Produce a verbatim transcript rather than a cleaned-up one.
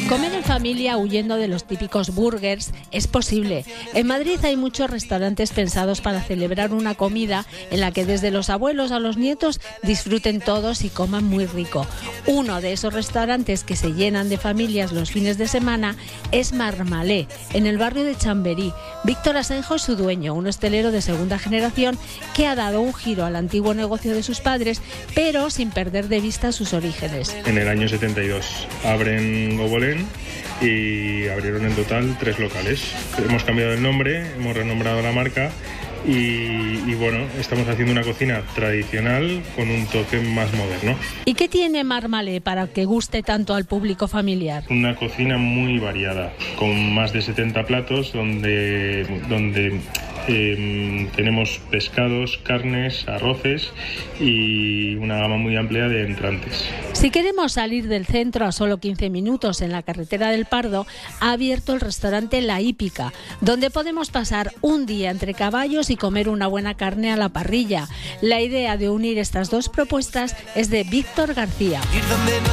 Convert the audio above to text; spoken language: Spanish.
Comer en familia huyendo de los típicos burgers es posible. En Madrid hay muchos restaurantes pensados para celebrar una comida en la que desde los abuelos a los nietos disfruten todos y coman muy rico. Uno de esos restaurantes que se llenan de familias los fines de semana es Marmalé, en el barrio de Chamberí. Víctor Asenjo es su dueño, un hostelero de segunda generación que ha dado un giro al antiguo negocio de sus padres, pero sin perder de vista sus orígenes. En el año setenta y dos abren Gobolén y abrieron en total tres locales. Hemos cambiado el nombre, hemos renombrado la marca y, y bueno, estamos haciendo una cocina tradicional con un toque más moderno. ¿Y qué tiene Marmalé para que guste tanto al público familiar? Una cocina muy variada, con más de setenta platos donde, donde eh, tenemos pescados, carnes, arroces y una gama muy amplia de entrantes. Si queremos salir del centro a solo quince minutos en la carretera del Pardo, ha abierto el restaurante La Hípica, donde podemos pasar un día entre caballos y comer una buena carne a la parrilla. La idea de unir estas dos propuestas es de Víctor García.